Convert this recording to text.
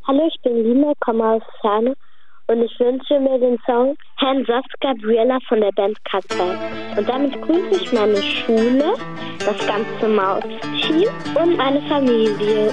Hallo, ich bin Lina, komme aus Herne und ich wünsche mir den Song Hands Off Gabriella von der Band Katzheit. Und damit grüße ich meine Schule, das ganze Maus-Team und meine Familie.